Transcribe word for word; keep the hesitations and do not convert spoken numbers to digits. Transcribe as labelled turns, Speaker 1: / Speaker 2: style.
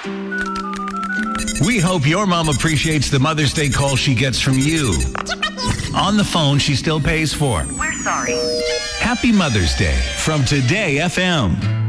Speaker 1: We hope your mom appreciates the Mother's Day call she gets from you. On the phone she still pays for.
Speaker 2: We're sorry.
Speaker 1: Happy Mother's Day from Today F M.